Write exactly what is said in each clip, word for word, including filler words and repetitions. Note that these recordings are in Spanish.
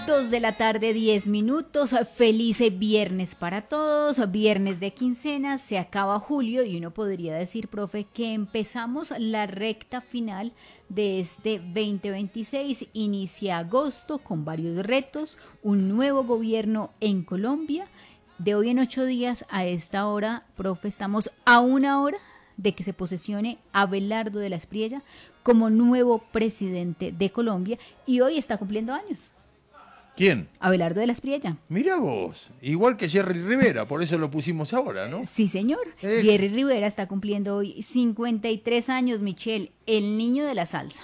Dos de la tarde, diez minutos. Feliz viernes para todos. Viernes de quincena, se acaba julio y uno podría decir, profe, que empezamos la recta final de este veinte veintiséis. Inicia agosto con varios retos, un nuevo gobierno en Colombia. De hoy en ocho días a esta hora, profe, estamos a una hora de que se posesione Abelardo de la Espriella como nuevo presidente de Colombia y hoy está cumpliendo años. ¿Quién? Abelardo de la Espriella. Mira vos, igual que Jerry Rivera, por eso lo pusimos ahora, ¿no? Sí, señor. Eh. Jerry Rivera está cumpliendo hoy cincuenta y tres años, Michelle, el niño de la salsa.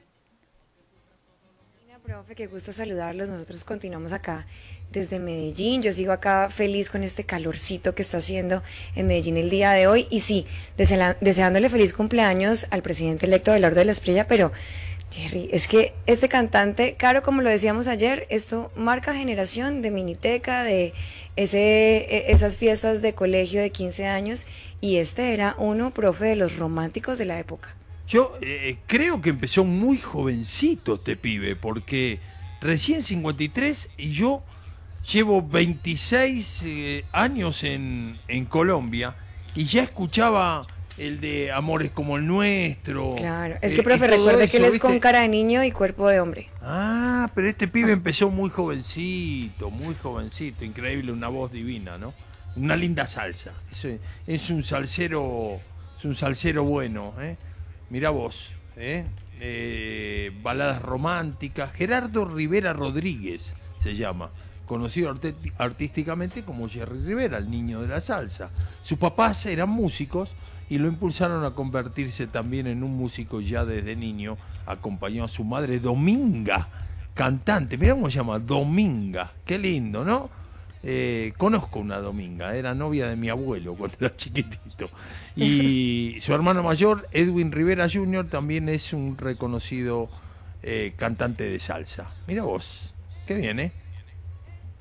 Profe, qué gusto saludarlos. Nosotros continuamos acá desde Medellín. Yo sigo acá feliz con este calorcito que está haciendo en Medellín el día de hoy. Y sí, desea- deseándole feliz cumpleaños al presidente electo Abelardo de la Espriella, pero Jerry, es que este cantante, claro, como lo decíamos ayer, esto marca generación de miniteca, de ese, esas fiestas de colegio de quince años, y este era uno, profe, de los románticos de la época. Yo eh, creo que empezó muy jovencito este pibe, porque recién cincuenta y tres y yo llevo veintiséis eh, años en, en Colombia y ya escuchaba el de Amores como el Nuestro. Claro, es que, eh, profe, y todo recuerde eso, que él es ¿viste? con cara de niño y cuerpo de hombre. Ah, pero este pibe empezó muy jovencito, muy jovencito, increíble, una voz divina, ¿no? Una linda salsa. Es, es un salsero, es un salsero bueno, ¿eh? Mirá vos, ¿eh? Eh, baladas románticas. Gerardo Rivera Rodríguez se llama, conocido arte- artísticamente como Jerry Rivera, el niño de la salsa. Sus papás eran músicos y lo impulsaron a convertirse también en un músico ya desde niño. Acompañó a su madre Dominga, cantante. Mirá cómo se llama, Dominga. Qué lindo, ¿no? Eh, conozco una Dominga, era novia de mi abuelo cuando era chiquitito. Y su hermano mayor, Edwin Rivera junior, también es un reconocido eh, cantante de salsa. Mira vos, qué bien, ¿eh?